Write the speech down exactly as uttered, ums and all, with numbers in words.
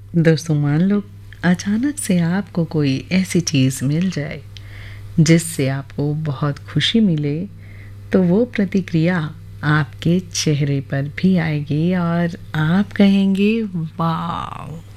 दोस्तों मान लो अचानक से आपको कोई ऐसी चीज़ मिल जाए जिससे आपको बहुत खुशी मिले, तो वो प्रतिक्रिया आपके चेहरे पर भी आएगी और आप कहेंगे वाह!